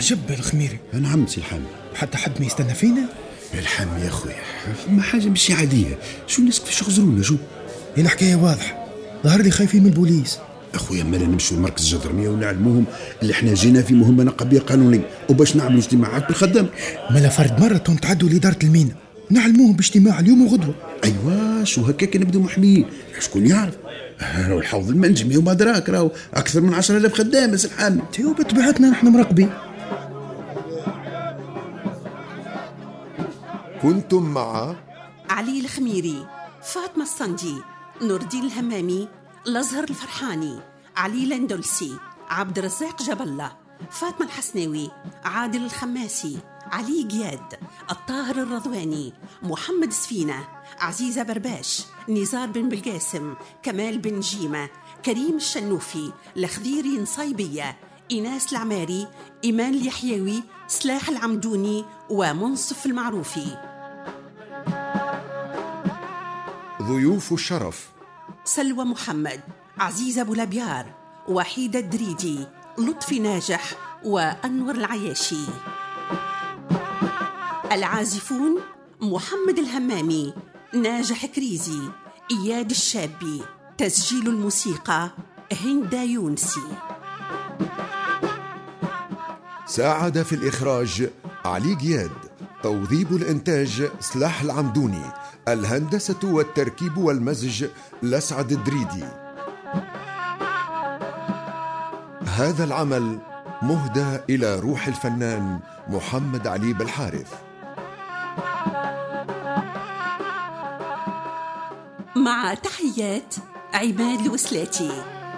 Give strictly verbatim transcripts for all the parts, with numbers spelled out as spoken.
عجب الخميري. نعم سي الحامي. حتى حد ما يستنى فينا؟ الحامي يا خويا ما حاجة مش عادية. شو الناس كيفاش يخزرونا؟ شو الحكاية واضحة، ظهر لي خايفين من البوليس. اخويا مالا نمشوا لمركز الجدرمية ونعلموهم اللي احنا جينا في مهمة نقابية قانونية وباش نعملوا اجتماعات بالخدام. مالا فرد مرة تعدوا لإدارة المينا نعلموهم باجتماع اليوم وغدوة. ايوا شو هكاك نبدو محميين. شكون يعرف راهو الحوض المنجمي وما دراك راهو اكثر من عشرة آلاف خدام يا الحامي. تيو بطبيعتنا نحن مراقبين. كنتم مع علي الخميري، فاطمة الصندي، نور الدين الهمامي، الأزهر الفرحاني، علي لندلسي، عبد الرزاق جبلة، فاطمة الحسناوي، عادل الخماسي، علي قياد، الطاهر الرضواني، محمد سفينة، عزيزة برباش، نزار بن بالقاسم، كمال بن جيمة، كريم الشنوفي، لخذيري نصيبية، إناس العماري، إيمان اليحيوي، سلاح العمدوني، ومنصف المعروفي. ضيوف الشرف: سلوى محمد، عزيزة أبو لبيار، وحيدة الدريدي، لطفي ناجح، وأنور العياشي. العازفون: محمد الهمامي، ناجح كريزي، إياد الشابي. تسجيل الموسيقى: هندا يونسي. ساعد في الإخراج علي قياد، توظيب الإنتاج سلاح العمدوني، الهندسة والتركيب والمزج لسعد الدريدي. هذا العمل مهدى إلى روح الفنان محمد علي بالحارث. مع تحيات عماد الوسلاتي.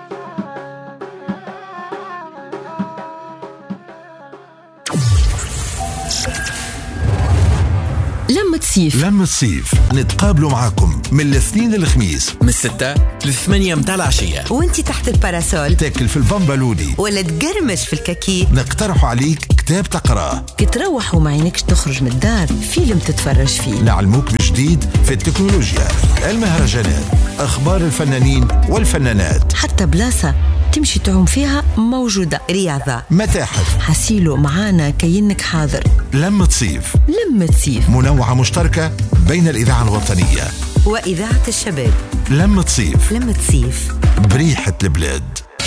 لما تصيف لما تصيف نتقابلوا معاكم من الاثنين للخميس من الستة للثمانية متاع العشية، وانتي تحت الباراسول تاكل في البامبالودي ولا تقرمش في الكاكي. نقترح عليك كتاب تقراه، كتروح وما عينكش تخرج من الدار فيلم تتفرج فيه. نعلموك بجديد في التكنولوجيا، المهرجانات، أخبار الفنانين والفنانات، حتى بلاصة تمشي تعوم فيها موجودة، رياضة، متاحف. حسيلو معانا كينك حاضر. لما تصيف لما تصيف منوعة مشتركة بين الإذاعة الوطنية وإذاعة الشباب. لما تصيف لما تصيف بريحة البلاد.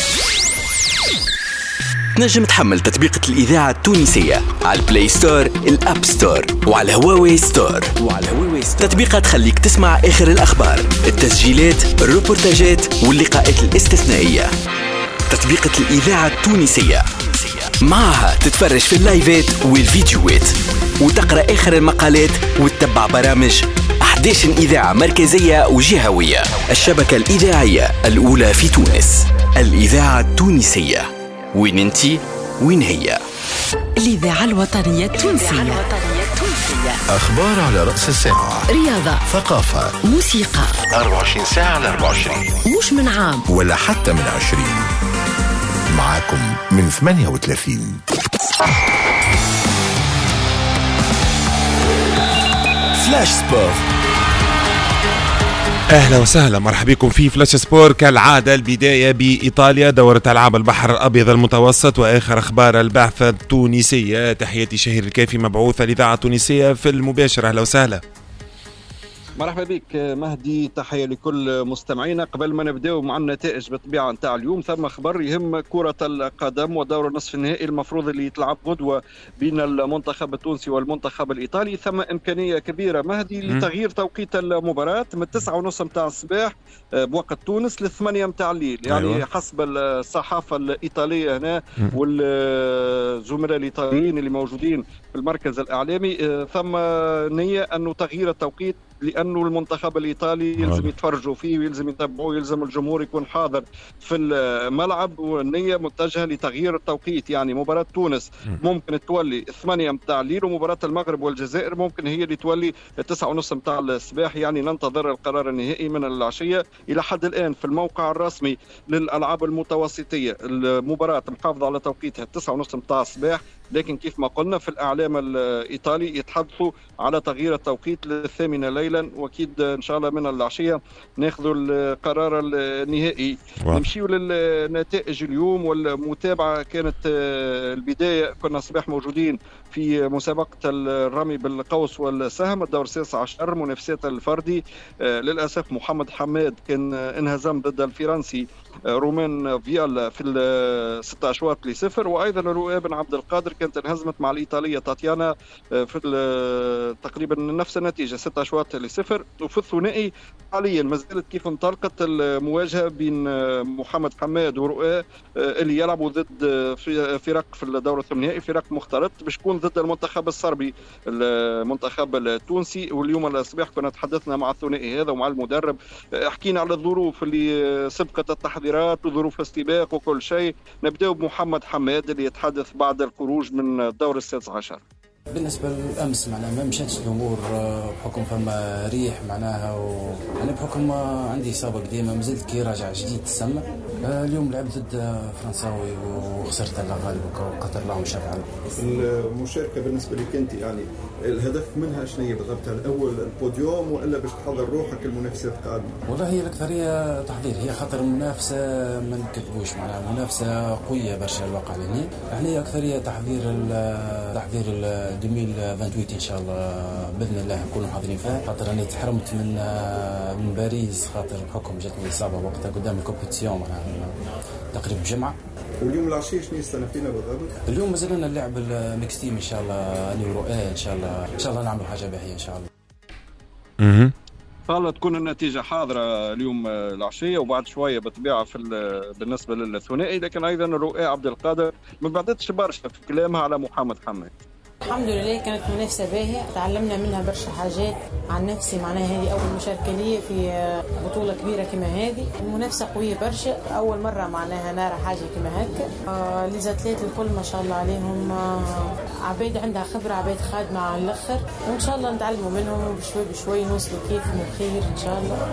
تنجم تحمل تطبيقة الإذاعة التونسية على البلاي ستور، الأب ستور، وعلى الهواوي ستور. وعلى الهواوي ستور تطبيقة تخليك تسمع آخر الأخبار، التسجيلات، الروبورتاجات واللقاءات الاستثنائية. تطبيقة الإذاعة التونسية معها تتفرج في اللايفات والفيديوهات وتقرأ آخر المقالات وتتبع برامج أحداث إذاعة مركزية وجهوية. الشبكة الإذاعية الأولى في تونس، الإذاعة التونسية. وين انتي وين هي؟ الإذاعة الوطنية التونسية. أخبار على رأس الساعة، رياضة، ثقافة، موسيقى، أربعة وعشرين ساعة على أربعة وعشرين، مش من عام ولا حتى من عشرين. معاكم من ثمانية وثلاثين. فلاش سبور. أهلا وسهلا، مرحبا بكم في فلاش سبور. كالعادة البداية بإيطاليا، دورة ألعاب البحر الأبيض المتوسط وآخر أخبار البعثة التونسية. تحياتي شهير الكافي، مبعوث الإذاعة التونسية في المباشر. أهلا وسهلا. مرحبا بك مهدي، تحية لكل مستمعينا. قبل ما نبداو مع النتائج بالطبيعة نتاع اليوم، ثم خبر يهم كرة القدم ودور نصف النهائي المفروض اللي يتلعب غدوة بين المنتخب التونسي والمنتخب الإيطالي. ثم إمكانية كبيرة مهدي لتغيير توقيت المباراة من التسعة ونص متاع الصباح بوقت تونس للثمانية متاع الليل، يعني أيوة. حسب الصحافة الإيطالية هنا والزملاء الإيطاليين اللي موجودين في المركز الإعلامي، ثم نية أنه تغيير التوقيت لأنه المنتخب الإيطالي يلزم يتفرجوا فيه ويلزم يتابعوه، يلزم الجمهور يكون حاضر في الملعب، والنية متجهة لتغيير التوقيت. يعني مباراة تونس ممكن تولي الثمانية متاع الليل، ومباراة المغرب والجزائر ممكن هي اللي تولي التسعة ونص متاع الصباح. يعني ننتظر القرار النهائي من العشية. إلى حد الآن في الموقع الرسمي للألعاب المتوسطية المباراة محافظة على توقيتها التسعة ونص متاع الصباح، لكن كيف ما قلنا في الإعلام الإيطالي يتحدثوا على تغيير التوقيت للثامنة ليلة كاملا، واكيد ان شاء الله من العشيه ناخذوا القرار النهائي. نمشيو للنتائج اليوم والمتابعه. كانت البدايه كنا صباح موجودين في مسابقه الرمي بالقوس والسهم الدور السادس عشر منافسات الفردي. للاسف محمد حماد كان انهزم ضد الفرنسي رومان فيال في الستة اشواط لصفر، وايضا رؤى بن عبد القادر كانت انهزمت مع الايطاليه تاتيانا في تقريبا نفس النتيجه ستة اشواط لصفر. وفي الثنائي حاليا ما زالت كيف انطلقت المواجهه بين محمد حماد ورؤى اللي يلعبوا ضد فرق في الدور الثمانيني، فرق مختلط باش تكون ضد المنتخب الصربي المنتخب التونسي. واليوم الصباح كنا تحدثنا مع الثنائي هذا ومع المدرب، حكينا على الظروف اللي سبقت التحضيرات وظروف السباق وكل شيء. نبداو بمحمد حماد اللي يتحدث بعد الخروج من الدور السادس عشر. بالنسبه للامس معناها ما مشاتش الامور بحكم فما ريح معناها و... انا بحكم عندي اصابه قديمه مازلت كي راجع جديد تسمى. اليوم لعبت ضد فرنساوي وخسرت الله غالب وقدر الله ما شاء فعل. المشاركه بالنسبه لك انت يعني الهدف منها شنو هي بالضبط؟ الاول البوديوم ولا باش تحضر روحك المنافسات القادمه؟ والله هي الاكثريه تحضير، هي خاطر المنافسه ما نكذبوش معناها المنافسه قويه برشا الواقع لهنا. احنا اكثريه تحضير تحضير ألفين وثمانية وعشرين ان شاء الله باذن الله نكونوا حاضرين فيها، خاطر راني تحرمت من من باريس خاطر بحكم جاتني اصابه وقتها قدام الكومبيتيسيون معناها تقريبا جمعه. واليوم العشيه شنو يستنى بالضبط؟ اليوم مازلنا نلعب الميكس تيم ان شاء الله اني ورؤى ان شاء الله ان شاء الله نعمل حاجه باهيه ان شاء الله. اها فالله تكون النتيجه حاضره اليوم العشيه وبعد شويه بالطبيعه في بالنسبه للثنائي، لكن ايضا رؤى عبد القادر ما بعدتش برشا في كلامها على محمد حماد. الحمد لله كانت منافسة باهية، تعلمنا منها برشا حاجات عن نفسي معناها. هذه أول مشاركة لي في بطولة كبيرة كما هذه، المنافسة قوية برشا، أول مرة معناها نرى حاجة كما هكا. آه ليزاتليت الكل ما شاء الله عليهم آه عباد عندها خبرة، عباد خادمة على الآخر، وإن شاء الله نتعلموا منهم بشوي بشوي نوصلوا كيفهم بخير إن شاء الله.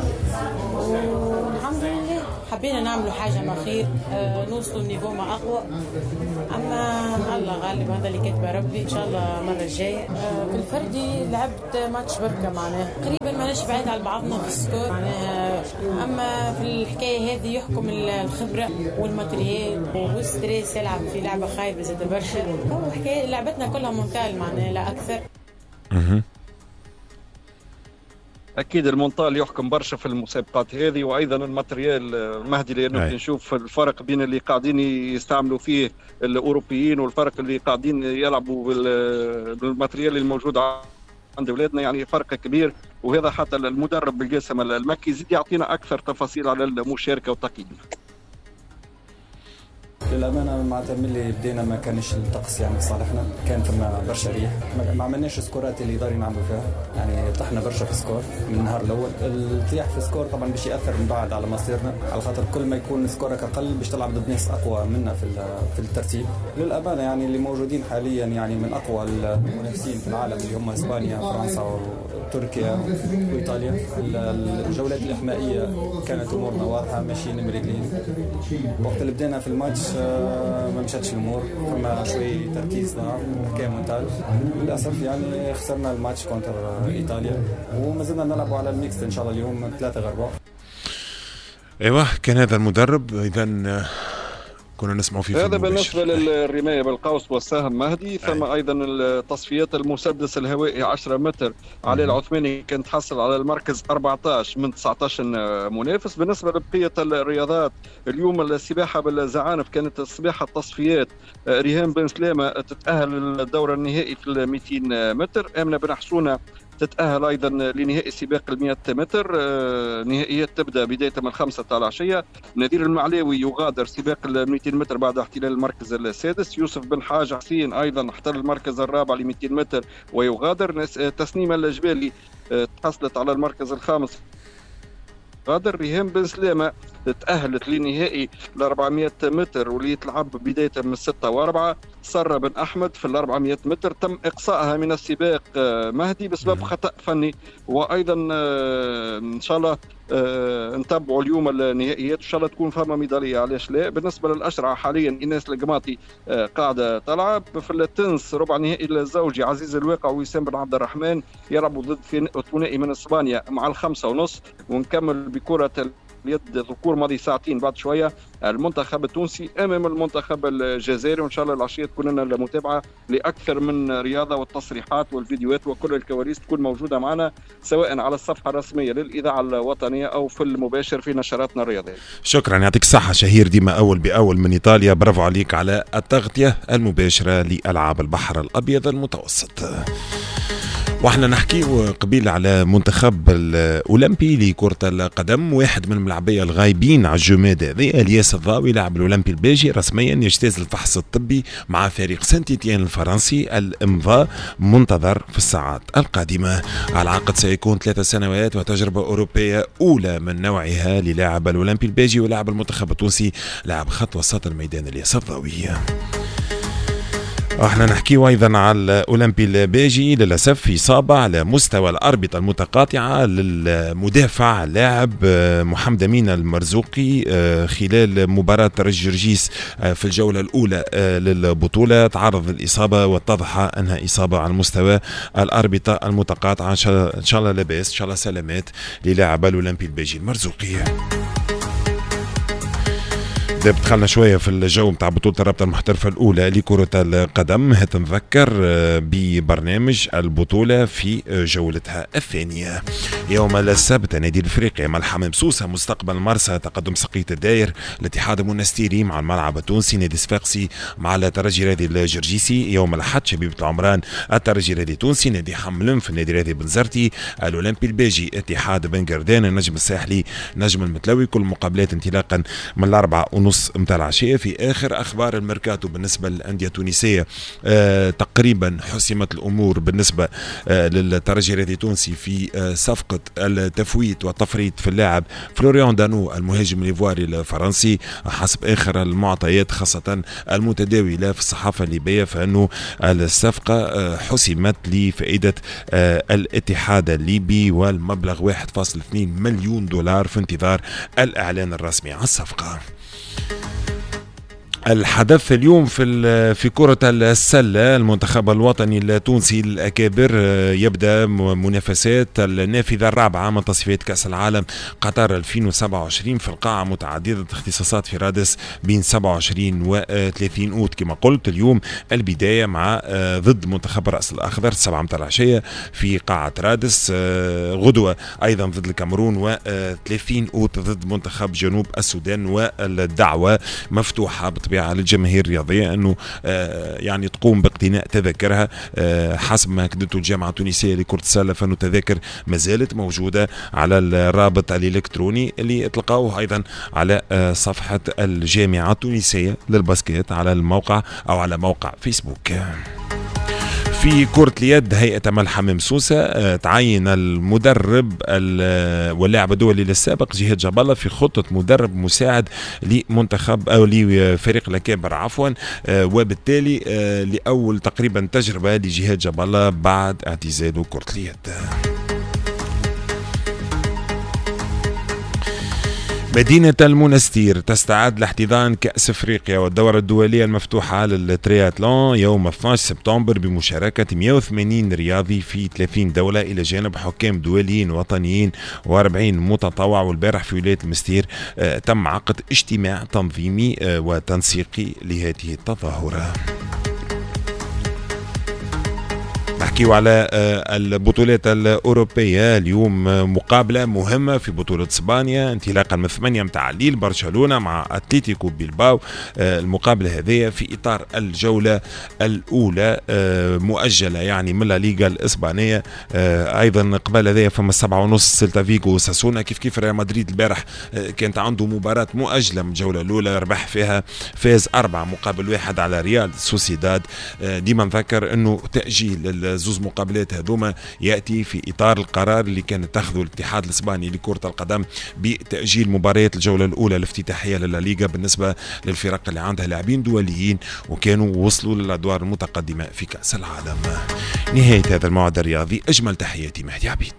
والحمد لله حبينا نعملوا حاجة ما خير، آه نوصلوا النيفو ما أقوى، أما الله غالب هذا اللي كاتبه ربي إن شاء الله. المرة الجاية في الفردي لعبت ماتش بركة معناها تقريبا ماناش بعيد على بعضنا في السكور معناها، أما في الحكاية هذه يحكم الخبرة والماتريال والستريس. يلعب في لعبة خايبة زاد برشا، هو حكاية لعبتنا كلها مونتال معناها لا أكثر. اكيد المونتال يحكم برشا في المسابقات هذه، وايضا الماتريال مهدي، لانه نشوف الفرق بين اللي قاعدين يستعملوا فيه الاوروبيين والفرق اللي قاعدين يلعبوا بالماتريال الموجود عند اولادنا، يعني فرق كبير. وهذا حتى المدرب بالقاسم المكي زيد يعطينا اكثر تفاصيل على المشاركه والتقييم. للأمانة معناتها ملي بدينا ما كانش الطقس يعني صالحنا، كان فما برشا ريح، ما عملناش سكورات اللي داري نعملوا فيها، يعني طحنا برشا في سكور من النهار الأول. الطياح في سكور طبعا باش يأثر من بعد على مصيرنا، على خاطر كل ما يكون سكورك أقل باش تلعب ضد ناس أقوى منا في في الترتيب. للأمانة يعني اللي موجودين حاليا يعني من أقوى المنافسين في العالم اللي هم إسبانيا فرنسا وتركيا وإيطاليا. الجولات الإحمائية كانت أمورنا واضحة ماشيين مريقلين. وقت اللي بدينا في الماتش ما مشاتش الامور، فما شوي تركيز كان مونتال. للاسف يعني خسرنا الماتش كونتر ايطاليا، وما زلنا نلعبوا على الميكس ان شاء الله اليوم ثلاثة غرباء. ايوه كان هذا المدرب اذا كنا نسمعوا فيه. هذا بالنسبه للرمايه بالقوس والسهم مهدي. ثم ايضا التصفيات المسدس الهوائي عشرة متر علي العثماني كان تحصل على المركز أربعة عشر من تسعة عشر منافس. بالنسبه لبقيه الرياضات اليوم السباحه بالزعانف كانت السباحه التصفيات، ريهام بن سلامه تتاهل للدور النهائي في ال مئتين متر، امنه بن حسونه تتأهل أيضا لنهائي سباق المئة متر، نهائيات تبدأ بداية من الخمسة تاع العشية. نذير المعلاوي يغادر سباق المئتين متر بعد احتلال المركز السادس. يوسف بن حاج حسين أيضا احتل المركز الرابع ل مئتين متر ويغادر. تسنيمة الجبالي تحصلت على المركز الخامس غادر. ريهام بن سلامة تأهلت لنهائي ال أربعمائة متر واللي تلعب بداية من ستة وأربعة. سارة بن أحمد في ال أربعمائة متر تم إقصائها من السباق مهدي بسبب خطأ فني. وأيضا إن شاء الله أه نتابعوا اليوم النهائيات، ان شاء الله تكون فما ميداليه علاش لا. بالنسبه للاشرعه حاليا ايناس القماطي أه قاعده تلعب. في التنس ربع نهائي الزوجي عزيز الواقع ووسام بن عبد الرحمن يلعبوا ضد ثنائي من اسبانيا مع الخمسه ونص. ونكمل بكره اليد ذكور ماضي ساعتين بعد شويه المنتخب التونسي امام المنتخب الجزائري، وان شاء الله العشيه تكون لنا المتابعه لاكثر من رياضه والتصريحات والفيديوهات وكل الكواليس تكون موجوده معنا سواء على الصفحه الرسميه للاذاعه الوطنيه او في المباشر في نشراتنا الرياضيه. شكرا، يعطيك الصحه شهير ديما اول باول من ايطاليا، برافو عليك على التغطيه المباشره لالعاب البحر الابيض المتوسط. واحنا نحكي قبيل على منتخب الاولمبي لكرة القدم، واحد من الملاعبية الغايبين على الجماد هذه الياس الضاوي لاعب الاولمبي البيجي رسميا يجتاز الفحص الطبي مع فريق سانت إتيان الفرنسي. الامضاء منتظر في الساعات القادمة. العقد سيكون ثلاث سنوات وتجربة اوروبيه اولى من نوعها للاعب الاولمبي البيجي ولاعب المنتخب التونسي لاعب خط وسط الميدان الياس الضاوي. احنا نحكي ايضا على الاولمبي البيجي للاسف اصابه على مستوى الاربطه المتقاطعه للمدافع لاعب محمد امين المرزوقي خلال مباراه ترجي جرجيس في الجوله الاولى للبطوله. تعرض للاصابه واتضح انها اصابه على مستوى الاربطه المتقاطعه. ان شاء الله لاباس، ان شاء الله سلامات للاعب الاولمبي البيجي المرزوقي. دخلنا شوية في الجو متاع بطولة الرابطة المحترفة الأولى لكرة القدم. هتنذكر ببرنامج البطولة في جولتها الثانية. يوم السبت نادي الإفريقيا مع الحمام سوسة مستقبل مرسى تقدم سقية الداير. الاتحاد المنستيري مع الملعب التونسي. نادي صفاقسي مع الترجي الرياضي الجرجيسي. يوم الأحد شبيبة العمران الترجي الرياضي التونسي. نادي حملم في النادي الرياضي بنزرتي. الأولمبي البيجي اتحاد بن قردان. النجم الساحلي نجم المتلوي. كل مقابلات انطلاقا من الأربعة ونص متاع العشية. في آخر أخبار الميركاتو بالنسبة للأندية التونسية آه تقريبا حسمت الأمور بالنسبة آه للترجي الرياضي التونسي في آه صفقة التفويت والتفريط في اللاعب فلوريان دانو المهاجم الإيفواري الفرنسي. حسب آخر المعطيات خاصة المتداولة في الصحافة الليبية فإنه الصفقة آه حسمت لفائدة آه الاتحاد الليبي والمبلغ واحد فاصلة اثنين مليون دولار في انتظار الإعلان الرسمي على الصفقة. الحدث اليوم في في كرة السلة المنتخب الوطني التونسي الأكابر يبدأ منافسات النافذة الرابعة من تصفيات كأس العالم قطر ألفين وسبعة وعشرين في القاعة متعددة اختصاصات في رادس بين سبعة وعشرين و ثلاثين أوت. كما قلت اليوم البداية مع ضد منتخب الرأس الأخضر سبعة متاع العشية في قاعة رادس. غدوة أيضا ضد الكاميرون و ثلاثين أوت ضد منتخب جنوب السودان. والدعوة مفتوحة بطبيعة على الجماهير الرياضية أنه آه يعني تقوم باقتناء تذاكرها. آه حسب ما كدته الجامعة التونسية لكرة السلة فإنه تذاكر ما زالت موجودة على الرابط الإلكتروني اللي اطلقوه أيضا على آه صفحة الجامعة التونسية للباسكت على الموقع أو على موقع فيسبوك. في كرة اليد هيئة ملحمة سوسة تعين المدرب واللاعب الدولي للسابق جهاد جبالة في خطة مدرب مساعد لمنتخب أو لفريق الأكابر عفوا، وبالتالي لأول تقريبا تجربة لجهاد جبالة بعد اعتزاله كرة اليد. مدينة المنستير تستعد لاحتضان كأس افريقيا والدورة الدولية المفتوحة للترياتلون يوم اثني عشر سبتمبر بمشاركة مئة وثمانين رياضي في ثلاثين دولة إلى جانب حكام دوليين وطنيين وأربعين متطوع. والبارح في ولاية المستير تم عقد اجتماع تنظيمي وتنسيقي لهذه التظاهرة. نحكيو على البطولات الأوروبية. اليوم مقابلة مهمة في بطولة اسبانيا انطلاقا من ثمانية متاع الليل برشلونة مع اتلتيكو بيلباو. المقابلة هذه في إطار الجولة الأولى مؤجلة يعني من الليغا الإسبانية. أيضا قبل هذه فما السبعة ونص سيلتا فيغو وساسونا. كيف كيف ريال مدريد البارح كانت عنده مباراة مؤجلة من الجولة الأولى ربح فيها فاز أربعة مقابل واحد على ريال سوسيداد. ديما نذكر أنه تأجيل الزوز مقابلات هذوما يأتي في إطار القرار اللي كان اتخذه الاتحاد الإسباني لكرة القدم بتأجيل مباريات الجولة الأولى الافتتاحية للليغا بالنسبة للفرق اللي عندها لاعبين دوليين وكانوا وصلوا للأدوار المتقدمة في كأس العالم. نهاية هذا الموعد الرياضي، أجمل تحياتي مهدي عبيد.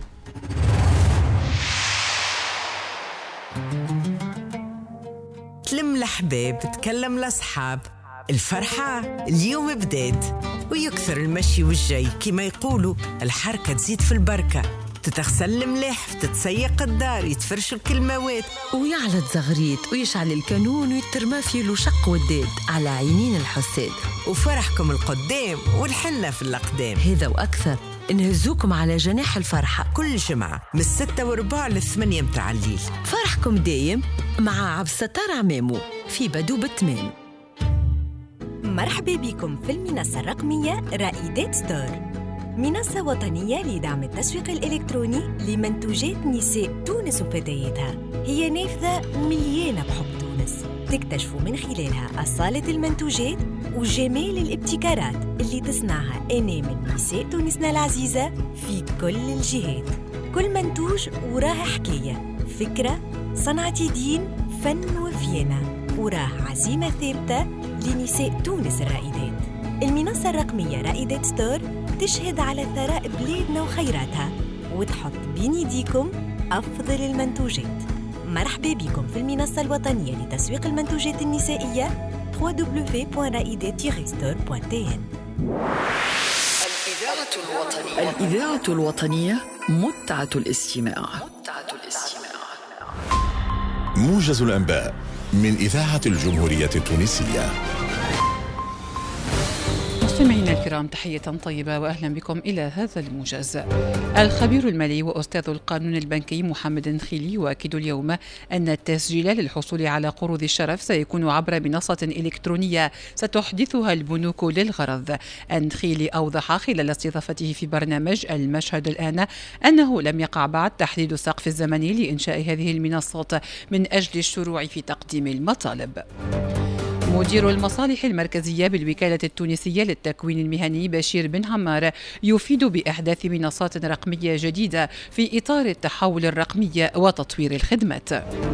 تلم الأحباب، تكلم الأصحاب، الفرحة اليوم بدات ويكثر المشي والجاي، كما يقولوا الحركة تزيد في البركة، تتغسل الملاح، تتسيق الدار، يتفرش كل مواد ويعلى زغريت ويشعل الكانون ويترمى في له شق وداد على عينين الحساد، وفرحكم القدام والحنة في الأقدام. هذا وأكثر نهزوكم على جناح الفرحة كل جمعة من الستة وربع للثمانية متاع الليل. فرحكم دايم مع عبد الستار عمامو في بدو بالتمام. مرحبا بكم في المنصة الرقمية رائدات ستور، منصة وطنية لدعم التسويق الإلكتروني لمنتوجات نساء تونس وفتياتها. هي نافذة مليانة بحب تونس، تكتشفوا من خلالها أصالة المنتوجات وجمال الابتكارات اللي تصنعها أنامل نساء تونسنا العزيزة في كل الجهات. كل منتوج وراه حكاية، فكرة، صنعة يدين، فن وفينا، وراه عزيمة ثابتة لنساء تونس الرائدات. المنصة الرقمية رائدات ستور تشهد على ثراء بلادنا وخيراتها وتحط بين يديكم أفضل المنتوجات. مرحبا بكم في المنصة الوطنية لتسويق المنتوجات النسائية دبليو دبليو دبليو دوت رائدات ستور دوت تي إن. الإذاعة الوطنية الإذاعة الوطنية متعة الاستماع. متعة الاستماع. موجز الأنباء من إذاعة الجمهورية التونسية. مستمعينا الكرام، تحية طيبة وأهلا بكم إلى هذا الموجز. الخبير المالي وأستاذ القانون البنكي محمد نخيلي يؤكد اليوم أن التسجيل للحصول على قروض الشرف سيكون عبر منصة إلكترونية ستحدثها البنوك للغرض. النخيلي أوضح خلال استضافته في برنامج المشهد الآن أنه لم يقع بعد تحديد السقف الزمني لإنشاء هذه المنصات من أجل الشروع في تقديم المطالب. مدير المصالح المركزية بالوكالة التونسية للتكوين المهني بشير بن عمار يفيد بإحداث منصات رقمية جديدة في إطار التحول الرقمي وتطوير الخدمات.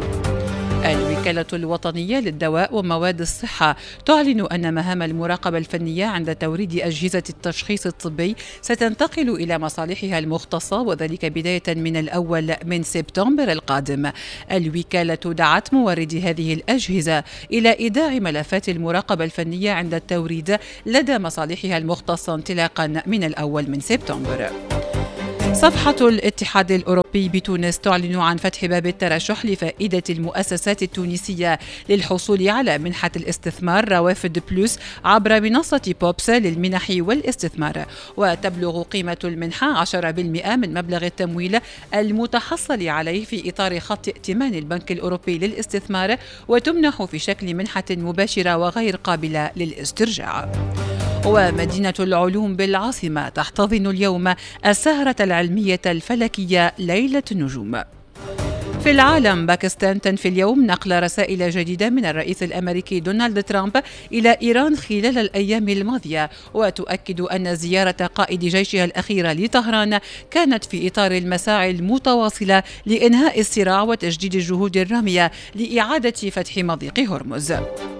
الوكالة الوطنية للدواء ومواد الصحة تعلن أن مهام المراقبة الفنية عند توريد أجهزة التشخيص الطبي ستنتقل إلى مصالحها المختصة، وذلك بداية من الأول من سبتمبر القادم. الوكالة دعت موردي هذه الأجهزة إلى إيداع ملفات المراقبة الفنية عند التوريد لدى مصالحها المختصة انطلاقا من الأول من سبتمبر. صفحة الاتحاد الأوروبي بتونس تعلن عن فتح باب الترشح لفائدة المؤسسات التونسية للحصول على منحة الاستثمار روافد بلوس عبر منصة بوبس للمنح والاستثمار، وتبلغ قيمة المنحة عشرة بالمئة من مبلغ التمويل المتحصل عليه في إطار خط ائتمان البنك الأوروبي للاستثمار، وتمنح في شكل منحة مباشرة وغير قابلة للاسترجاع. ومدينة العلوم بالعاصمة تحتضن اليوم السهرة العلمية الفلكية ليلة النجوم. في العالم، باكستان تنفي اليوم نقل رسائل جديدة من الرئيس الأمريكي دونالد ترامب إلى إيران خلال الأيام الماضية، وتؤكد أن زيارة قائد جيشها الأخيرة لطهران كانت في إطار المساعي المتواصلة لإنهاء الصراع وتجديد الجهود الرامية لإعادة فتح مضيق هرمز.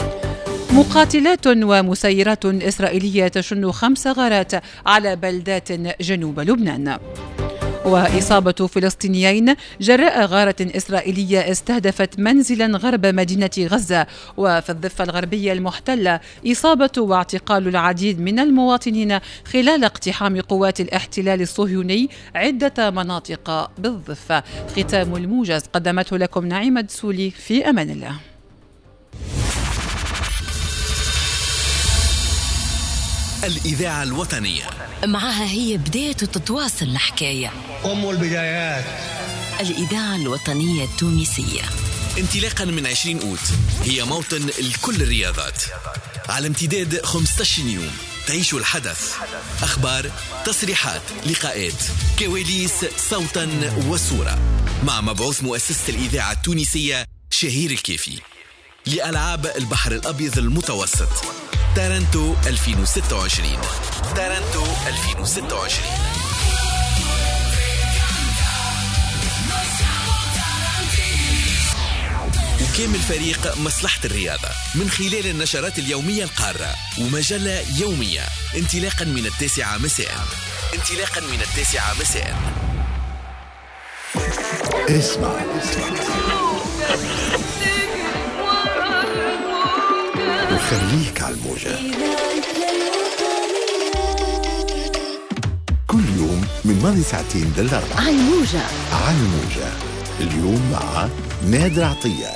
مقاتلات ومسيرات إسرائيلية تشن خمس غارات على بلدات جنوب لبنان. وإصابة فلسطينيين جراء غارة إسرائيلية استهدفت منزلا غرب مدينة غزة. وفي الضفة الغربية المحتلة إصابة واعتقال العديد من المواطنين خلال اقتحام قوات الاحتلال الصهيوني عدة مناطق بالضفة. ختام الموجز قدمته لكم نعيمة دسولي، في أمان الله. الإذاعة الوطنية معها هي بداية تتواصل الحكاية، أم البدايات. الإذاعة الوطنية التونسية انطلاقا من عشرين أوت هي موطن لكل الرياضات. على امتداد خمسة عشر يوم تعيشوا الحدث، أخبار، تصريحات، لقاءات، كواليس صوتا وصورة، مع مبعوث مؤسسة الإذاعة التونسية شهير الكافي لألعاب البحر الأبيض المتوسط. تارنتو ألفين وستة وعشرين. تارنتو ألفين وستة وعشرين. وكامل فريق مصلحة الرياضة من خلال النشرات اليومية القارة ومجلة يومية انطلاقا من التاسعة مساء. انطلاقا من التاسعة مساء. اسمع وخليك على الموجة كل يوم من ماضي ساعتين للأربعة على الموجة. على الموجة اليوم مع نادر عطية.